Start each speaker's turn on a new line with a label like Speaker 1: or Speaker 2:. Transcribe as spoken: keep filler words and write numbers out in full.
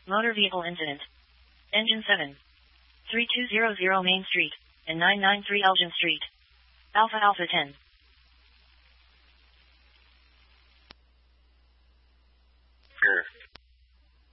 Speaker 1: Motor vehicle incident. Engine seven. three two zero zero Main Street, and nine nine three Elgin Street. Alpha Alpha ten.